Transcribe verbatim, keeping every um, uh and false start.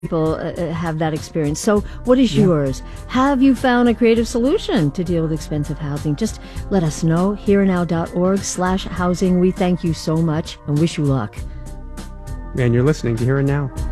people uh, uh, have that experience. So what is yeah. yours? Have you found a creative solution to deal with expensive housing? Just let us know. herenow.org slash housing. We thank you so much and wish you luck. And you're listening to Here and Now.